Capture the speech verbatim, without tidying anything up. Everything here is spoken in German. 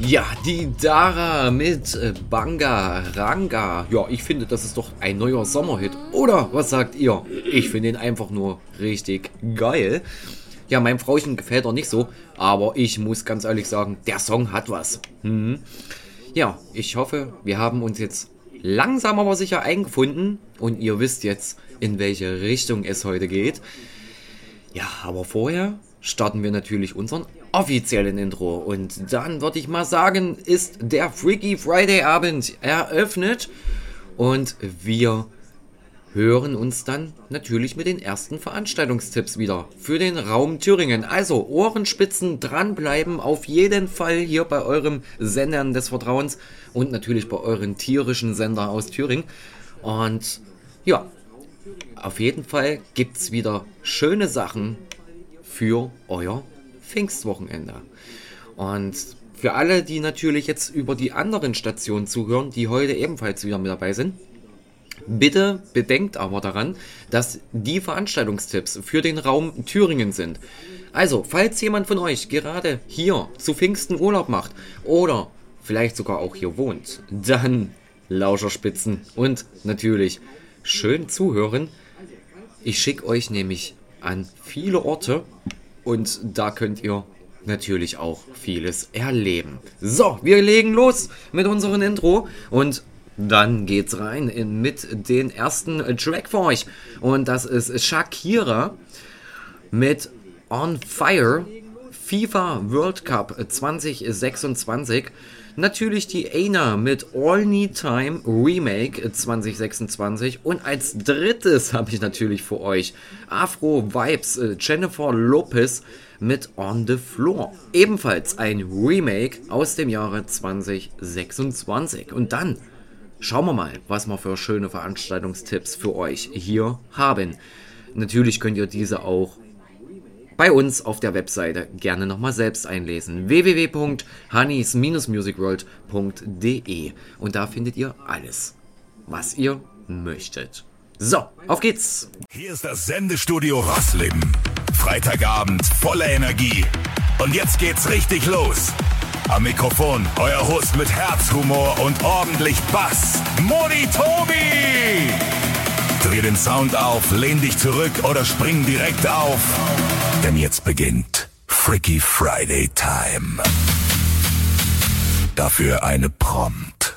Ja, die Dara mit äh, Banga Ranga. Ja, ich finde, das ist doch ein neuer Sommerhit. Oder was sagt ihr? Ich finde ihn einfach nur richtig geil. Ja, meinem Frauchen gefällt er nicht so, aber ich muss ganz ehrlich sagen, der Song hat was. Mhm. Ja, ich hoffe, wir haben uns jetzt langsam aber sicher eingefunden und ihr wisst jetzt, in welche Richtung es heute geht. Ja, aber vorher starten wir natürlich unseren offiziellen Intro. Und dann würde ich mal sagen, ist der Freaky Friday Abend eröffnet. Und wir hören uns dann natürlich mit den ersten Veranstaltungstipps wieder für den Raum Thüringen. Also Ohrenspitzen dranbleiben, auf jeden Fall hier bei eurem Sendern des Vertrauens und natürlich bei euren tierischen Sender aus Thüringen. Und ja, auf jeden Fall gibt es wieder schöne Sachen für euer Pfingstwochenende. Und für alle, die natürlich jetzt über die anderen Stationen zuhören, die heute ebenfalls wieder mit dabei sind, bitte bedenkt aber daran, dass die Veranstaltungstipps für den Raum Thüringen sind. Also, falls jemand von euch gerade hier zu Pfingsten Urlaub macht oder vielleicht sogar auch hier wohnt, dann Lauscherspitzen und natürlich schön zuhören. Ich schicke euch nämlich an viele Orte und da könnt ihr natürlich auch vieles erleben. So, wir legen los mit unserem Intro und dann geht's rein in, mit den ersten Track für euch. Und das ist Shakira mit On Fire, FIFA World Cup zwanzig sechsundzwanzig. Natürlich die Aina mit All Need Time Remake zwanzig sechsundzwanzig. Und als drittes habe ich natürlich für euch Afro Vibes Jennifer Lopez mit On the Floor. Ebenfalls ein Remake aus dem Jahre zwanzig sechsundzwanzig. Und dann schauen wir mal, was wir für schöne Veranstaltungstipps für euch hier haben. Natürlich könnt ihr diese auch bei uns auf der Webseite gerne nochmal selbst einlesen. w w w punkt honeys Bindestrich music world punkt d e. Und da findet ihr alles, was ihr möchtet. So, auf geht's! Hier ist das Sendestudio Rosleben. Freitagabend voller Energie. Und jetzt geht's richtig los. Am Mikrofon euer Host mit Herzhumor und ordentlich Bass, Moni Tobi! Dreh den Sound auf, lehn dich zurück oder spring direkt auf. Denn jetzt beginnt Freaky Friday Time. Dafür eine Prompt.